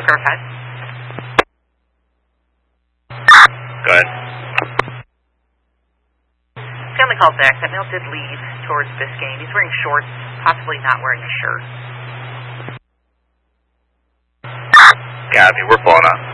Star 5. Go ahead. Family calls back. That male did leave towards Biscayne. He's wearing shorts, possibly not wearing a shirt. Copy, we're pulling up.